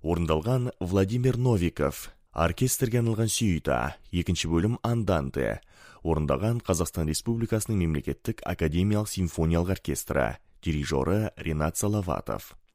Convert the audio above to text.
Орындалған Владимир Новиков. Оркестрге арналған сюита. Екінші бөлім Анданте. Орындаған Қазақстан Республикасының мемлекеттік академиялық симфониялық оркестрі. Дирижері Ринат Салаватов.